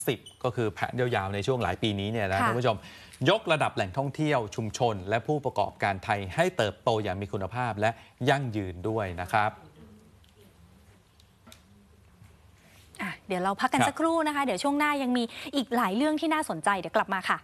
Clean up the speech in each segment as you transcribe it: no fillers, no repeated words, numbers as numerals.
10ก็คือแผนยาวๆในช่วงหลายปีนี้เนี่ยนะท่านผู้ชมยกระดับแหล่งท่องเที่ยวชุมชนและผู้ประกอบการไทยให้เติบโตอย่างมีคุณภาพและยั่งยืนด้วยนะครับเดี๋ยวเราพักกันสักครู่นะคะเดี๋ยวช่วงหน้ายังมีอีกหลายเรื่องที่น่าสนใจเดี๋ยวกลับมาค่ะ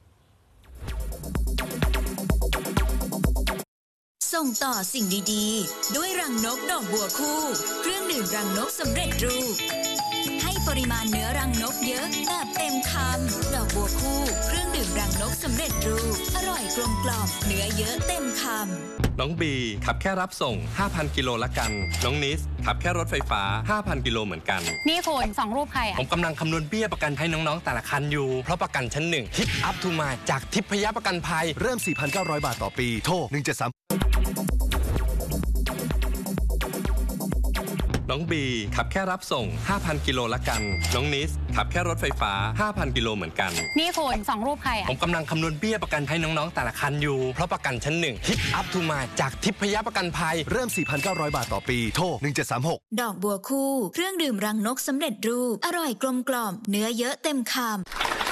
ส่งต่อสิ่งดีๆด้วยรังนกดอกบัวคู่เครื่องดื่มรังนกสำเร็จรูปให้ปริมาณเนื้อรังนกเยอะแบบเต็มคำดอกบัวคู่เครื่องดื่มรังนกสำเร็จรูปอร่อยกลมกล่อมเนื้อเยอะเต็มคำน้องบีขับแค่รับส่ง 5,000 กิโลละกันน้องนิสขับแค่รถไฟฟ้า 5,000 กิโลเหมือนกันนี่คุณ2รูปใครผมกำลังคำนวณเบี้ยประกันให้น้องๆแต่ละคันอยู่เพราะประกันชั้น1ทิปอัพทูมาจากทิพยประกันภัยเริ่ม 4,900 บาทต่อปีโทร173 น้องบีขับแค่รับส่ง 5,000 กิโลละกันน้องนิสขับแค่รถไฟฟ้า 5,000 กิโลเหมือนกันนี่คุณ2รูปใครผมกำลังคำนวณเบี้ยประกันให้น้องๆแต่ละคันอยู่เพราะประกันชั้น1ทิปอัพทูมาจากทิพยประกันภัยเริ่ม 4,900 บาทต่อปีโทร1736 ดอกบัวคู่เครื่องดื่มรังนกสำเร็จรูปอร่อยกลมกล่อมเนื้อเยอะเต็มคำ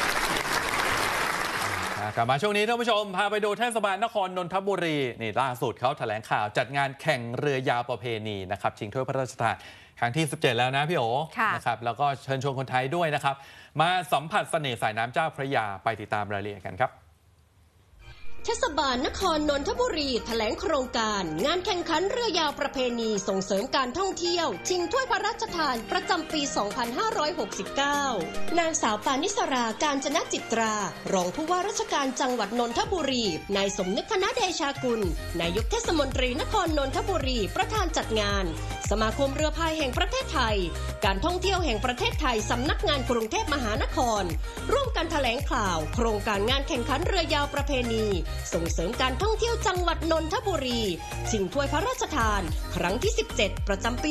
กลับมาช่วงนี้ท่านผู้ชมพาไปดูเทศบาลนครนนทบุรีนี่ล่าสุดเขาแถลงข่าวจัดงานแข่งเรือยาวประเพณีนะครับชิงถ้วยพระราชทานครั้งที่17แล้วนะพี่โอนะครับแล้วก็เชิญชวนคนไทยด้วยนะครับมาสัมผัสเสน่ห์สายน้ำเจ้าพระยาไปติดตามรายละเอียดกันครับเทศบาลนครนนทบุรีแถลงโครงการงานแข่งขันเรือยาวประเพณีส่งเสริมการท่องเที่ยวชิงถ้วยพระราชทานประจำปี 2569 นางสาวปานิสราการจนจิตรารองผู้ว่าราชการจังหวัดนนทบุรีนายสมนึกคณะเดชากุลนายกเทศมนตรีนครนนทบุรีประธานจัดงานสมาคมเรือพายแห่งประเทศไทยการท่องเที่ยวแห่งประเทศไทยสำนักงานกรุงเทพมหานครร่วมกันแถลงข่าวโครงการงานแข่งขันเรือยาวประเพณีส่งเสริมการท่องเที่ยวจังหวัดนนทบุรีชิงถ้วยพระราชทานครั้งที่17ประจำปี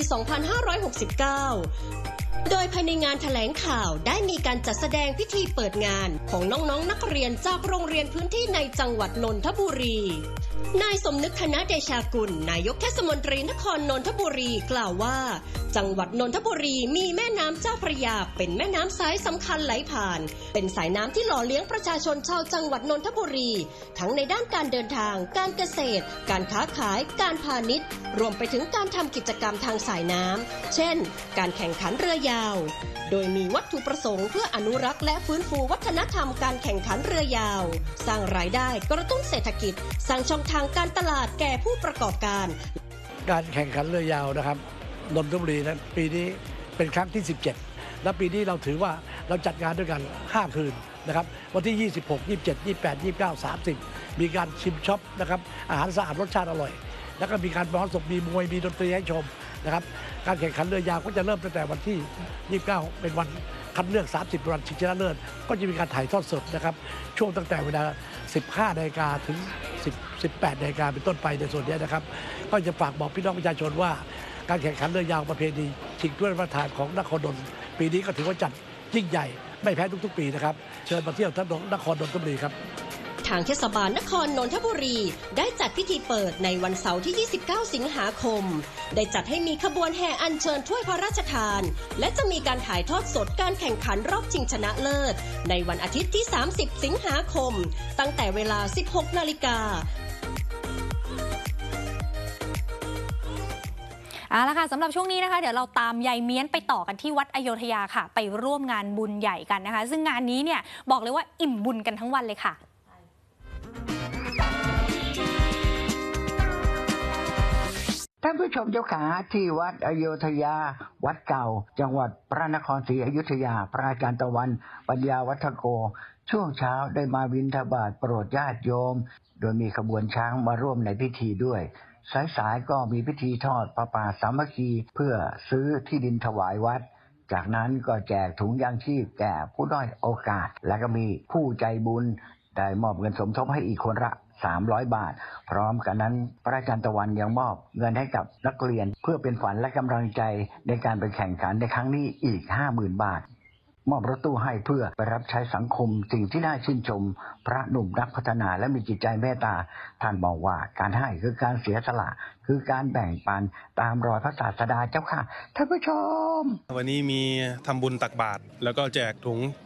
2569 โดยภายในงานแถลงข่าวได้มีการจัดแสดงพิธีเปิดงานของน้องๆ นักเรียนจากโรงเรียนพื้นที่ในจังหวัดนนทบุรีนายสมนึกคณะเดชากุลนายกเทศมนตรีนครนนทบุรีกล่าวว่าจังหวัดนนทบุรีมีแม่น้ำเจ้าพระยาเป็นแม่น้ำสายสำคัญไหลผ่านเป็นสายน้ำที่หล่อเลี้ยงประชาชนชาวจังหวัดนนทบุรีทั้งในด้านการเดินทางการเกษตรการค้าขายการพาณิชย์รวมไปถึงการทำกิจกรรมทางสายน้ำเช่นการแข่งขันเรือยาวโดยมีวัตถุประสงค์เพื่ออนุรักษ์และฟื้นฟูวัฒนธรรมการแข่งขันเรือยาวสร้างรายได้กระตุ้นเศรษฐกิจสร้างช่องทางการตลาดแก่ผู้ประกอบการแข่งขันเรือยาวนะครับนนทบุรีนะปีนี้เป็นครั้งที่17และปีนี้เราถือว่าเราจัดงานด้วยกัน5คืนนะครับวันที่26 27 28 29 30มีการชิมช็อปนะครับอาหารสะอาดรสชาติอร่อยแล้วก็มีการร้องสดมีมวยมีดนตรีให้ชมนะครับการแข่งขันเรือยาวก็จะเริ่มตั้งแต่วันที่29เป็นวันคัดเลือก30วันชิงชนะเลิศก็จะมีการถ่ายทอดสดนะครับช่วงตั้งแต่เวลา 15 นาฬิกาถึง 18 นาฬิกาเป็นต้นไปในส่วนนี้นะครับก็จะฝากบอกพี่น้องประชาชนว่าการแข่งขันเรือยาวประเพณีชิงถ้วยพระราชทานของนครนนท์ปีนี้ก็ถือว่าจัดยิ่งใหญ่ไม่แพ้ทุกๆปีนะครับเชิญมาเที่ยวท่านนครนนทบุรีครับทางเทศบาลนครนนทบุรีได้จัดพิธีเปิดในวันเสาร์ที่ 29 สิงหาคมได้จัดให้มีขบวนแห่อัญเชิญถ้วยพระราชทานและจะมีการถ่ายทอดสดการแข่งขันรอบชิงชนะเลิศในวันอาทิตย์ที่ 30 สิงหาคมตั้งแต่เวลา 16 นาฬิกาเอาละค่ะสำหรับช่วงนี้นะคะเดี๋ยวเราตามยายเมี้ยนไปต่อกันที่วัดอโยธยาค่ะไปร่วมงานบุญใหญ่กันนะคะซึ่งงานนี้เนี่ยบอกเลยว่าอิ่มบุญกันทั้งวันเลยค่ะท่านผู้ชมเจ้าขาที่วัดอโยธยาวัดเก่าจังหวัดพระนครศรีอยุธยาพระอาจารย์ตะวันปัญญาวัฒโกช่วงเช้าได้มาบิณฑบาตโปรดญาติโยมโดยมีขบวนช้างมาร่วมในพิธีด้วยสายๆก็มีพิธีทอดพระป่าสามัคคีเพื่อซื้อที่ดินถวายวัดจากนั้นก็แจกถุงยางชีพแก่ผู้ด้อยโอกาสและก็มีผู้ใจบุญได้มอบเงินสมทบให้อีกคนละ300 บาทพร้อมกันนั้นพระอาจารย์ตะวันยังมอบเงินให้กับนักเรียนเพื่อเป็นฝันและกำลังใจในการไปแข่งขันในครั้งนี้อีก 50,000 บาทมอบรถตู้ให้เพื่อไปรับใช้สังคมสิ่งที่น่าชื่นชมพระหนุ่มนักพัฒนาและมีจิตใจเมตตาท่านบอกว่าการให้คือการเสียสละคือการแบ่งปันตามรอยพระศาสดาเจ้าค่ะท่านผู้ชมวันนี้มีทำบุญตักบาตรแล้วก็แจกถุง